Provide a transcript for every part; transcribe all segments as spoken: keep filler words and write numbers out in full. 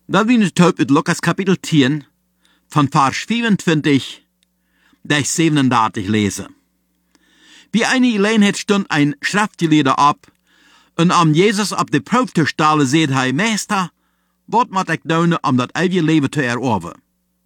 Dat wie het uit Lukas kapitel tien, van vers vierentwintig bis siebenunddreißig lesen. Wie eine Gelegenheit stund ein Schriftgelehrter ab, und am Jesus op de proef te stellen, zei hij, Meester, wat moet ik doen om dat eeuwige leven te erorven?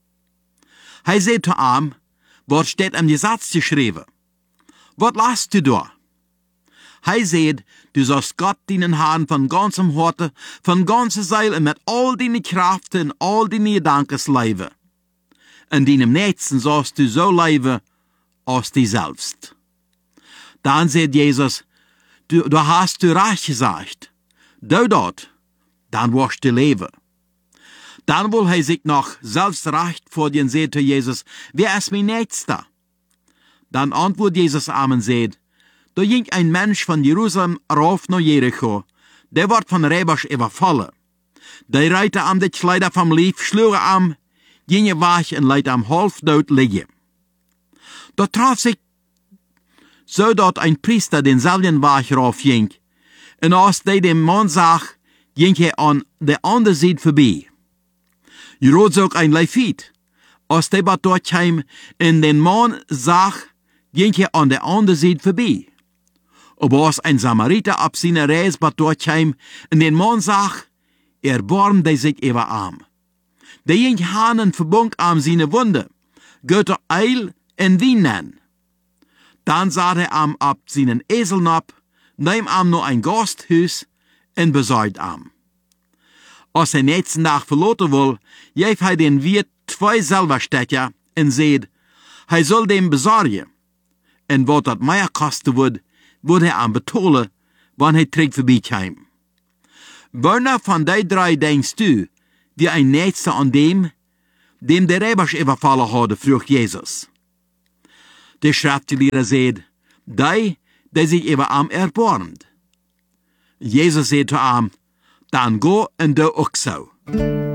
Hij zei te hem, wat staat im Gesetz geschreven? Wat last du da? Hij zei, du sollst Gott dienen Herrn von ganzem Harte, von ganzer Seele und mit all deine Kräfte und all deine Gedankens leben. In deinem Nächsten sollst du so leben, als dich selbst. Dann sagt Jesus, du, du hast du recht gesagt. Du dort, dann wirst du leben. Dann will er sich noch selbst recht vor dir und sagt zu Jesus, wer ist mein Nächster? Dann antwortet Jesus ihm und sagt, da ging ein Mensch von Jerusalem rauf nach Jericho, der wird von Räubers überfallen. Die reite am die Kleider vom Lief, schlugen am, gingen weg und leid am halfdood liegen. Da traf sich so dort ein Priester denselben Weg raufging, und als der den Mann sah, ging er an der anderen Seite vorbei. Jerods auch ein Levit, als der dort kam, und den Mann sah, ging er an der anderen Seite vorbei. Aber als ein Samariter ab seiner Reise dort kam, und den Mann sah, erbarmte sich über ihm. Der ging hin und verband ihm seine Wunde, Götter Eil und Wein nennen. Dann sah er ihm ab seinen Esel ab, nahm ihm noch ein Gasthus und besorgt ihm. Als er nächsten Tag verloten will, gab er den Wirt zwei Silberstecher und sagt, er soll dem besorgen. Und was das mehr kosten wird, würde er ihm betalen, wann er terug vorbeikam. Werner von die drei denkst du, wie ein Nächster an dem, dem der Räubers überfallen hatte, frug Jesus. Der Schriftgelehrte sagt, die, der sich über ihm erbarmt. Jesus sagt zu ihm, dann go und du auch so.